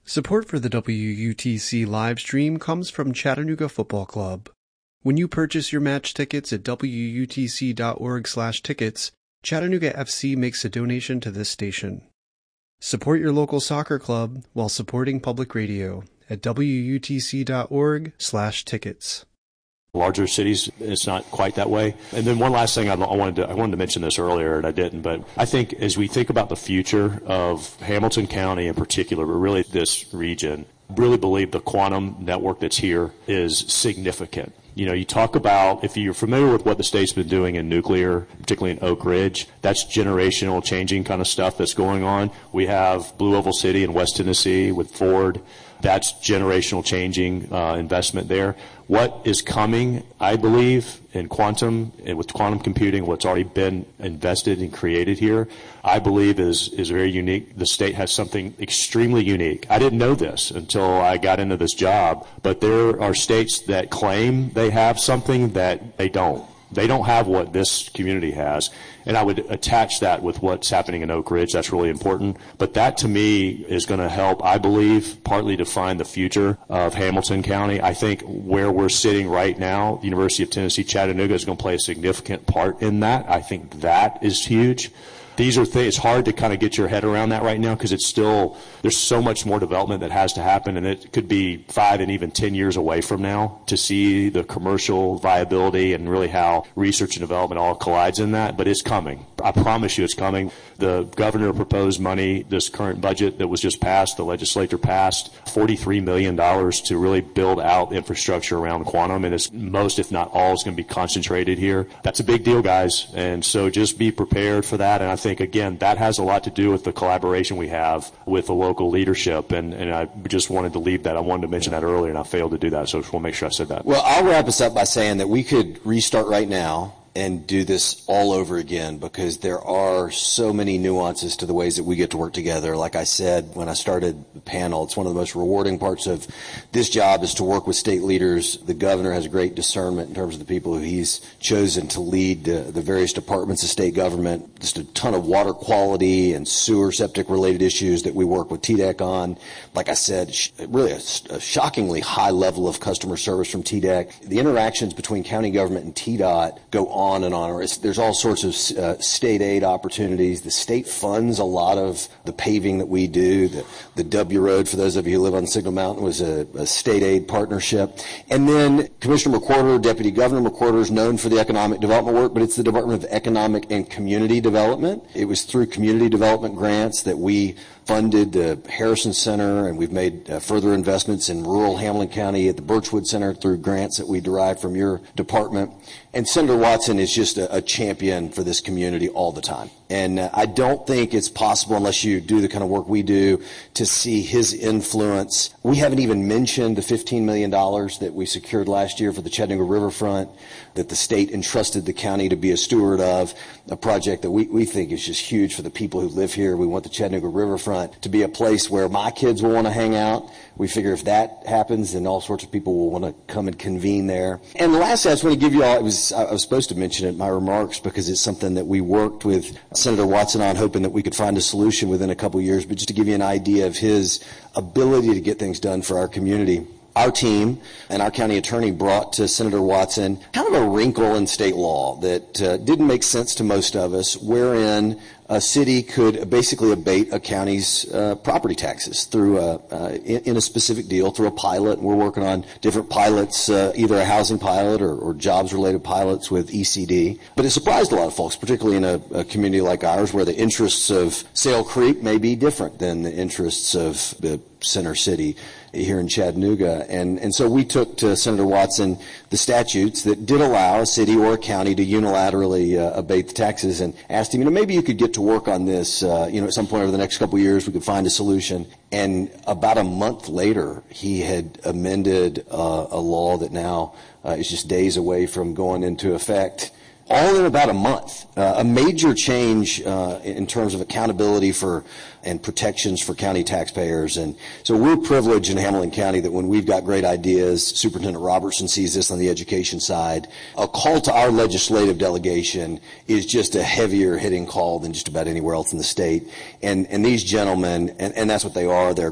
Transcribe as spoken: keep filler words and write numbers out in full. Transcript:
Support for the W U T C live stream comes from Chattanooga Football Club. When you purchase your match tickets at W U T C dot org slash tickets, Chattanooga F C makes a donation to this station. Support your local soccer club while supporting public radio at W U T C dot org slash tickets. Larger cities, it's not quite that way. And then one last thing, I wanted to I wanted to mention this earlier, and I didn't, but I think as we think about the future of Hamilton County in particular, but really this region, I really believe the quantum network that's here is significant. You know, you talk about, if you're familiar with what the state's been doing in nuclear, particularly in Oak Ridge, that's generational changing kind of stuff that's going on. We have Blue Oval City in West Tennessee with Ford. That's generational changing uh, investment there. What is coming, I believe, in quantum, and with quantum computing, what's already been invested and created here, I believe is, is very unique. The state has something extremely unique. I didn't know this until I got into this job, but there are states that claim they have something that they don't. They don't have what this community has. And I would attach that with what's happening in Oak Ridge. That's really important. But that, to me, is going to help, I believe, partly define the future of Hamilton County. I think where we're sitting right now, the University of Tennessee Chattanooga is going to play a significant part in that. I think that is huge. These are things, it's hard to kind of get your head around that right now because it's still, there's so much more development that has to happen, and it could be five and even ten years away from now to see the commercial viability and really how research and development all collides in that, but it's coming. I promise you it's coming. The governor proposed money, this current budget that was just passed, the legislature passed forty-three million dollars to really build out infrastructure around quantum, and it's most, if not all, is going to be concentrated here. That's a big deal, guys, and so just be prepared for that, and I think, again, that has a lot to do with the collaboration we have with the local leadership, and, and I just wanted to leave that. I wanted to mention that earlier, and I failed to do that, so I just want to make sure I said that. Well, I'll wrap us up by saying that we could restart right now and do this all over again because there are so many nuances to the ways that we get to work together. Like I said when I started the panel, it's one of the most rewarding parts of this job is to work with state leaders. The governor has great discernment in terms of the people who he's chosen to lead uh, the various departments of state government. Just a ton of water quality and sewer septic related issues that we work with T D E C on. Like I said, sh- really a, a shockingly high level of customer service from T D E C. The interactions between county government and T DOT go on on and on. It's, there's all sorts of uh, state aid opportunities. The state funds a lot of the paving that we do. The, the W Road, for those of you who live on Signal Mountain, was a, a state aid partnership. And then Commissioner McWhorter, Deputy Governor McWhorter, is known for the economic development work, but it's the Department of Economic and Community Development. It was through community development grants that we funded the Harrison Center, and we've made uh, further investments in rural Hamilton County at the Birchwood Center through grants that we derived from your department. And Senator Watson is just a, a champion for this community all the time. And uh, I don't think it's possible, unless you do the kind of work we do, to see his influence. We haven't even mentioned the fifteen million dollars that we secured last year for the Chattanooga Riverfront that the state entrusted the county to be a steward of, a project that we, we think is just huge for the people who live here. We want the Chattanooga Riverfront to be a place where my kids will want to hang out. We figure if that happens, then all sorts of people will want to come and convene there. And lastly, I just want to give you all, it was, I was supposed to mention it in my remarks because it's something that we worked with Senator Watson on, hoping that we could find a solution within a couple of years, but just to give you an idea of his ability to get things done for our community. Our team and our county attorney brought to Senator Watson kind of a wrinkle in state law that uh, didn't make sense to most of us, wherein a city could basically abate a county's uh, property taxes through a, uh, in, in a specific deal, through a pilot. We're working on different pilots, uh, either a housing pilot or, or jobs-related pilots with E C D. But it surprised a lot of folks, particularly in a, a community like ours, where the interests of Sale Creek may be different than the interests of the center city here in Chattanooga. And, and so we took to Senator Watson the statutes that did allow a city or a county to unilaterally uh, abate the taxes, and asked him, you know, maybe you could get to work on this, uh, you know, at some point over the next couple of years we could find a solution. And about a month later, he had amended uh, a law that now uh, is just days away from going into effect. All in about a month. Uh, a major change uh, in terms of accountability for and protections for county taxpayers. And so we're privileged in Hamilton County that when we've got great ideas, Superintendent Robertson sees this on the education side. A call to our legislative delegation is just a heavier hitting call than just about anywhere else in the state. And, and these gentlemen, and, and that's what they are, they're